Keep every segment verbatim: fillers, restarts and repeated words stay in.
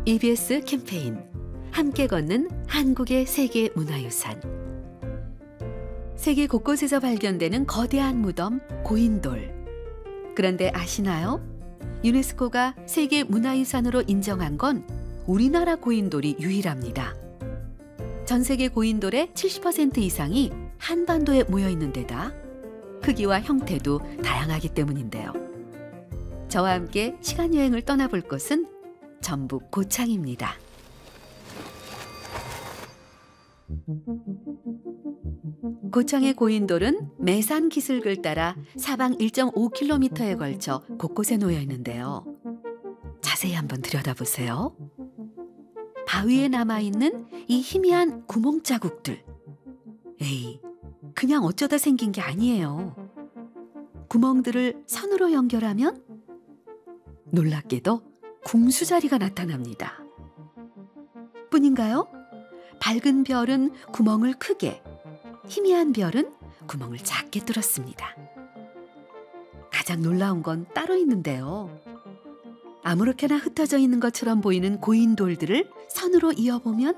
이비에스 캠페인 함께 걷는 한국의 세계 문화유산. 세계 곳곳에서 발견되는 거대한 무덤 고인돌. 그런데 아시나요? 유네스코가 세계 문화유산으로 인정한 건 우리나라 고인돌이 유일합니다. 전 세계 고인돌의 칠십 퍼센트 이상이 한반도에 모여 있는 데다 크기와 형태도 다양하기 때문인데요. 저와 함께 시간 여행을 떠나볼 곳은 전북 고창입니다. 고창의 고인돌은 매산 기슭을 따라 사방 일 점 오 킬로미터에 걸쳐 곳곳에 놓여 있는데요. 자세히 한번 들여다보세요. 바위에 남아있는 이 희미한 구멍 자국들. 에이, 그냥 어쩌다 생긴 게 아니에요. 구멍들을 선으로 연결하면 놀랍게도 궁수자리가 나타납니다. 뿐인가요? 밝은 별은 구멍을 크게, 희미한 별은 구멍을 작게 뚫었습니다. 가장 놀라운 건 따로 있는데요. 아무렇게나 흩어져 있는 것처럼 보이는 고인돌들을 선으로 이어보면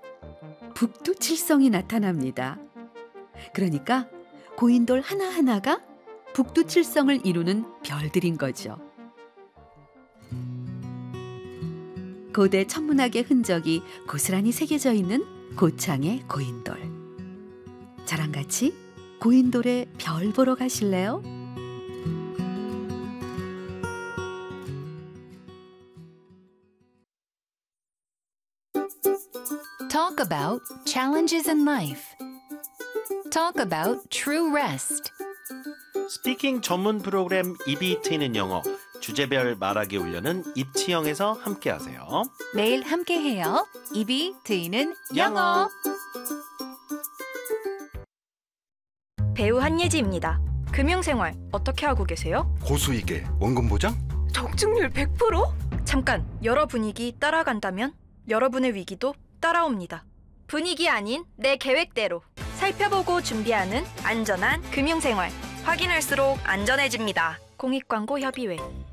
북두칠성이 나타납니다. 그러니까 고인돌 하나하나가 북두칠성을 이루는 별들인 거죠. 고대 천문학의 흔적이 고스란히 새겨져 있는 고창의 고인돌. 저랑 같이 고인돌의 별 보러 가실래요? Talk about challenges in life. Talk about true rest. 스피킹 전문 프로그램 입이 트이는 영어 주제별 말하기 훈련은 입치영에서 함께하세요. 매일 함께해요. 입이 트이는 영어. 배우 한예지입니다. 금융생활 어떻게 하고 계세요? 고수익에 원금 보장? 적중률 백 퍼센트? 잠깐, 여러 분위기 따라간다면 여러분의 위기도 따라옵니다. 분위기 아닌 내 계획대로 살펴보고 준비하는 안전한 금융생활. 확인할수록 안전해집니다. 공익광고 협의회.